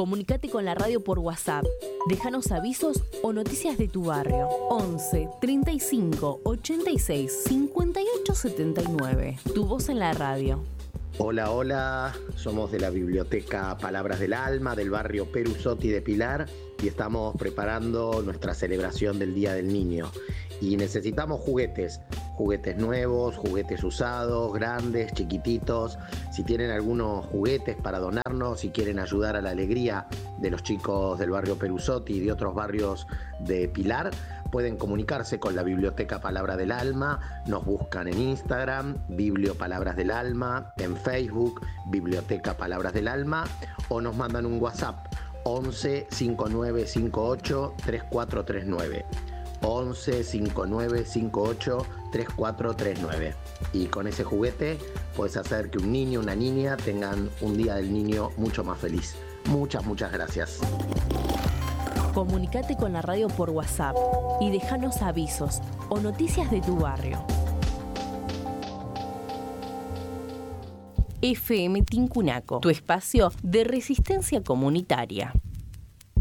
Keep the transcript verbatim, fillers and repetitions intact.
Comunicate con la radio por WhatsApp. Déjanos avisos o noticias de tu barrio. once, treinta y cinco, ochenta y seis, cincuenta y ocho, setenta y nueve. Tu voz en la radio. Hola, hola, somos de la Biblioteca Palabras del Alma, del barrio Perusotti de Pilar, y estamos preparando nuestra celebración del Día del Niño. Y necesitamos juguetes, juguetes nuevos, juguetes usados, grandes, chiquititos. Si tienen algunos juguetes para donarnos, si quieren ayudar a la alegría de los chicos del barrio Perusotti y de otros barrios de Pilar, pueden comunicarse con la Biblioteca Palabra del Alma. Nos buscan en Instagram, Biblio Palabras del Alma, en Facebook, Biblioteca Palabras del Alma, o nos mandan un WhatsApp once, cincuenta y nueve cincuenta y ocho, treinta y cuatro treinta y nueve. once, cincuenta y nueve cincuenta y ocho, treinta y cuatro treinta y nueve. Y con ese juguete puedes hacer que un niño o una niña tengan un Día del Niño mucho más feliz. Muchas, muchas gracias. Comunicate con la radio por WhatsApp y déjanos avisos o noticias de tu barrio. F M Tincunaco, tu espacio de resistencia comunitaria.